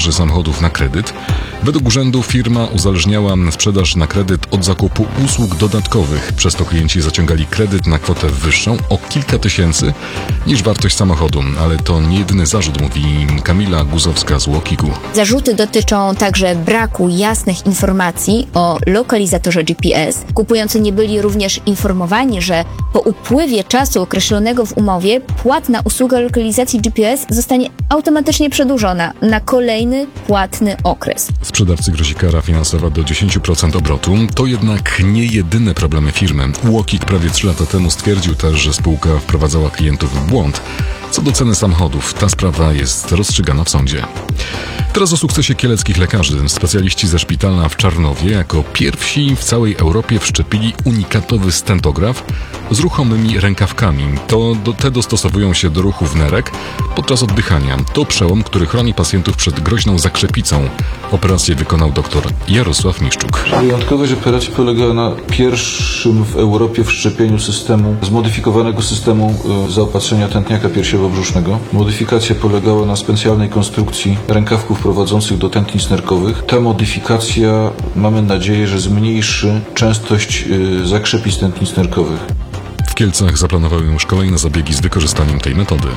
sprzedaży samochodów na kredyt. Według urzędu firma uzależniała sprzedaż na kredyt od zakupu usług dodatkowych. Przez to klienci zaciągali kredyt na kwotę wyższą o kilka tysięcy niż wartość samochodu. Ale to nie jedyny zarzut, mówi Kamila Guzowska z UOKiK-u. Zarzuty dotyczą także braku jasnych informacji o lokalizatorze GPS. Kupujący nie byli również informowani, że po upływie czasu określonego w umowie płatna usługa lokalizacji GPS zostanie automatycznie przedłużona na kolejny płatny okres. Sprzedawcy grozi kara finansowa do 10% obrotu. To jednak nie jedyne problemy firmy. UOKiK prawie 3 lata temu stwierdził też, że spółka wprowadzała klientów w błąd. Co do ceny samochodów, ta sprawa jest rozstrzygana w sądzie. Teraz o sukcesie kieleckich lekarzy. Specjaliści ze szpitala w Czarnowie jako pierwsi w całej Europie wszczepili unikatowy stentograf z ruchomymi rękawkami. Te dostosowują się do ruchów nerek podczas oddychania. To przełom, który chroni pacjentów przed groźną zakrzepicą. Operację wykonał dr Jarosław Miszczuk. Wyjątkowość operacji polegała na pierwszym w Europie wszczepieniu zmodyfikowanego systemu zaopatrzenia tętniaka piersiowo-brzusznego. Modyfikacja polegała na specjalnej konstrukcji rękawków prowadzących do tętnic nerkowych. Ta modyfikacja, mamy nadzieję, że zmniejszy częstość zakrzepic tętnic nerkowych. W Kielcach zaplanowano już kolejne zabiegi z wykorzystaniem tej metody.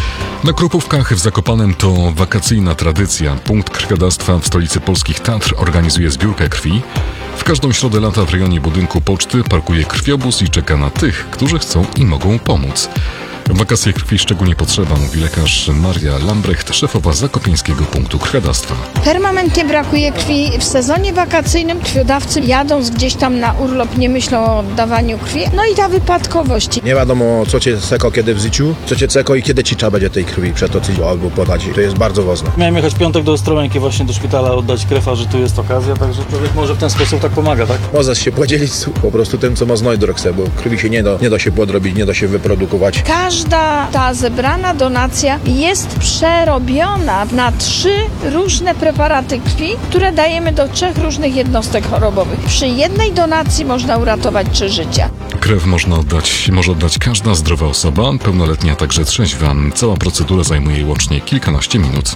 Na Krupówkach w Zakopanem to wakacyjna tradycja. Punkt krwiodawstwa w stolicy polskich Tatr organizuje zbiórkę krwi. W każdą środę lata w rejonie budynku poczty parkuje krwiobóz i czeka na tych, którzy chcą i mogą pomóc. W wakacje krwi szczególnie potrzeba, mówi lekarz Maria Lambrecht, szefowa zakopiańskiego punktu krwiodawstwa. Permanentnie brakuje krwi. W sezonie wakacyjnym krwiodawcy jadąc gdzieś tam na urlop nie myślą o oddawaniu krwi. No i ta wypadkowość. Nie wiadomo, co cię seko kiedy w życiu, co cię seko i kiedy ci trzeba będzie tej krwi przetoczyć albo podać. To jest bardzo ważne. Miałem jechać w piątek do Ostrołęki właśnie do szpitala oddać krew, a że tu jest okazja, także człowiek może w ten sposób tak pomaga, tak? Możesz się podzielić po prostu tym, co ma znajdę, bo krwi się nie da się podrobić, nie da się wyprodukować. Każda ta zebrana donacja jest przerobiona na 3 różne preparaty krwi, które dajemy do 3 różnych jednostek chorobowych. Przy jednej donacji można uratować 3 życia. Krew może oddać każda zdrowa osoba, pełnoletnia, także trzeźwa. Cała procedura zajmuje łącznie kilkanaście minut.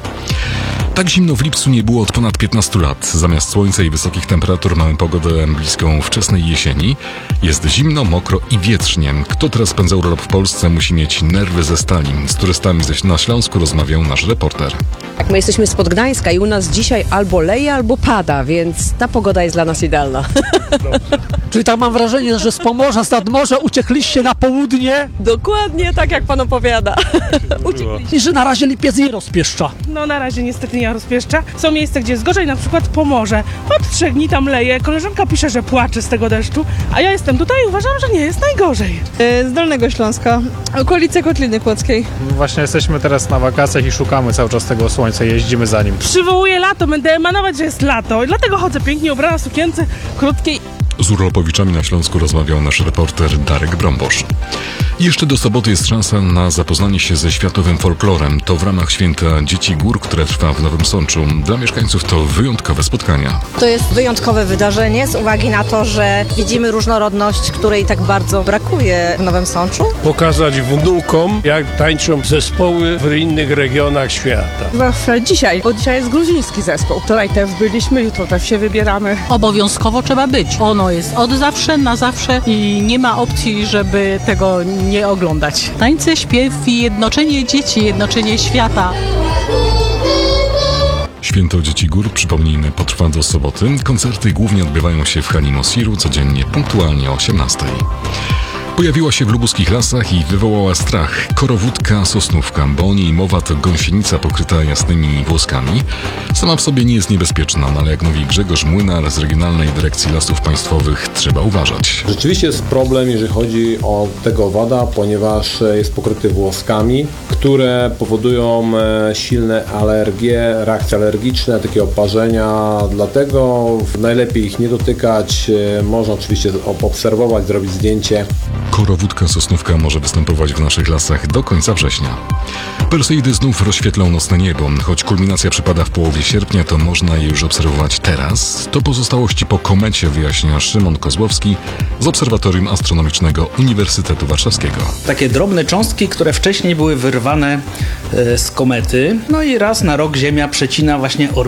Tak zimno w lipcu nie było od ponad 15 lat. Zamiast słońca i wysokich temperatur mamy pogodę bliską wczesnej jesieni. Jest zimno, mokro i wietrznie. Kto teraz spędza urlop w Polsce, musi mieć nerwy ze stali. Z turystami na Śląsku rozmawiał nasz reporter. My jesteśmy spod Gdańska i u nas dzisiaj albo leje, albo pada, więc ta pogoda jest dla nas idealna. Czyli tak mam wrażenie, że z Pomorza, z nadmorza uciekliście na południe. Dokładnie tak, jak pan opowiada. I że na razie lipiec nie rozpieszcza. No na razie niestety nie rozpieszcza. Są miejsca, gdzie jest gorzej, na przykład Pomorze. Od 3 dni tam leje. Koleżanka pisze, że płacze z tego deszczu, a ja jestem tutaj i uważam, że nie jest najgorzej. Z Dolnego Śląska, okolice Kotliny Kłodzkiej. Właśnie jesteśmy teraz na wakacjach i szukamy cały czas tego słońca, jeździmy za nim. Przywołuję lato, będę emanować, że jest lato. I dlatego chodzę pięknie ubrana w sukience krótkiej. Z urlopowiczami na Śląsku rozmawiał nasz reporter Darek Brąbosz. Jeszcze do soboty jest szansa na zapoznanie się ze światowym folklorem. To w ramach Święta Dzieci Gór, które trwa w Nowym Sączu. Dla mieszkańców to wyjątkowe spotkania. To jest wyjątkowe wydarzenie z uwagi na to, że widzimy różnorodność, której tak bardzo brakuje w Nowym Sączu. Pokazać wnukom, jak tańczą zespoły w innych regionach świata. Zwłaszcza dzisiaj, bo dzisiaj jest gruziński zespół. Wczoraj też byliśmy, jutro też się wybieramy. Obowiązkowo trzeba być. Ono jest od zawsze, na zawsze i nie ma opcji, żeby tego nie oglądać. Tańce, śpiew i jednoczenie dzieci, jednoczenie świata. Święto Dzieci Gór, przypomnijmy, potrwa do soboty. Koncerty głównie odbywają się w hali Mosiru, codziennie punktualnie o 18:00. Pojawiła się w lubuskich lasach i wywołała strach. Korowódka sosnówka, bo o niej mowa to gąsienica pokryta jasnymi włoskami. Sama w sobie nie jest niebezpieczna, ale jak mówi Grzegorz Młynar z Regionalnej Dyrekcji Lasów Państwowych, trzeba uważać. Rzeczywiście jest problem, jeżeli chodzi o tego owada, ponieważ jest pokryty włoskami, które powodują silne alergie, reakcje alergiczne, takie oparzenia, dlatego najlepiej ich nie dotykać. Można oczywiście obserwować, zrobić zdjęcie. Korowódka sosnówka może występować w naszych lasach do końca września. Perseidy znów rozświetlą nocne niebo. Choć kulminacja przypada w połowie sierpnia, to można je już obserwować teraz. To pozostałości po komecie, wyjaśnia Szymon Kozłowski z Obserwatorium Astronomicznego Uniwersytetu Warszawskiego. Takie drobne cząstki, które wcześniej były wyrwane z komety. No i raz na rok Ziemia przecina właśnie orbitę